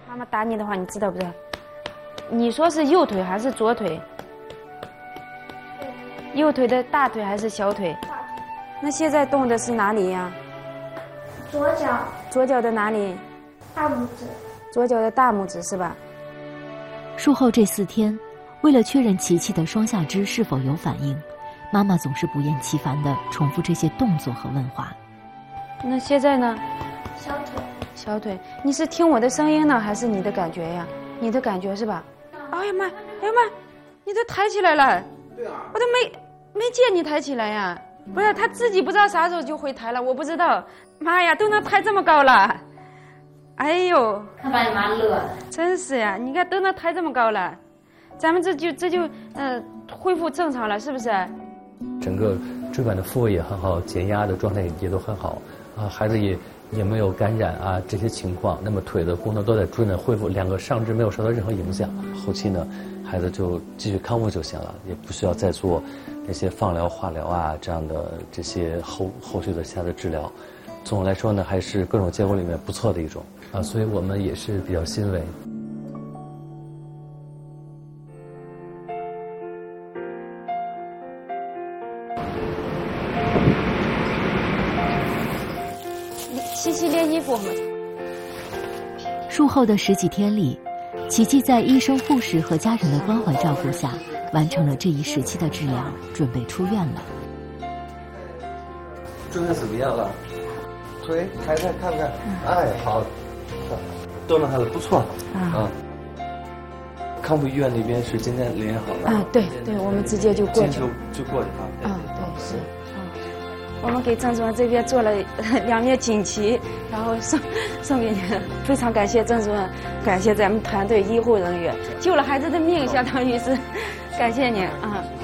妈妈打你的话，你知道不知道？你说是右腿还是左腿？右腿的大腿还是小腿？ 大腿。 那现在动的是哪里呀？ 左脚。 左脚的哪里？ 大拇指。 左脚的大拇指是吧？ 术后这4天，为了确认琪琪的双下肢是否有反应，妈妈总是不厌其烦地重复这些动作和问话。 那现在呢？ 小腿。 小腿，你是听我的声音呢，还是你的感觉呀？你的感觉是吧？哎呀妈，哎呀妈，你都抬起来了。 对啊。 我都没见你抬起来呀。不是，他自己不知道啥时候就会抬了，我不知道。妈呀，都能抬这么高了。哎呦， 他把你妈乐了。 真是呀，你看都能抬这么高了，咱们这就恢复正常了，是不是？ 整个椎管的复位也很好，减压的状态也都很好啊，孩子也没有感染啊这些情况，那么腿的功能都在逐渐的恢复，两个上肢没有受到任何影响。后期呢，孩子就继续康复就行了，也不需要再做那些放疗、化疗啊这样的这些后续的其他的治疗。总的来说呢，还是各种结果里面不错的一种啊，所以我们也是比较欣慰。 西西连衣服吗？ 术后的10几天里，琪琪在医生、护士和家人的关怀照顾下，完成了这一时期的治疗，准备出院了。 状态怎么样了？腿抬抬看看，哎，好，动的孩子不错啊。康复医院那边是今天联系好了啊，对，我们直接就过去， 就过去啊。 对是。我们给郑主任这边做了2面锦旗，然后送给您，非常感谢郑主任，感谢咱们团队医护人员，救了孩子的命，相当于是感谢您啊。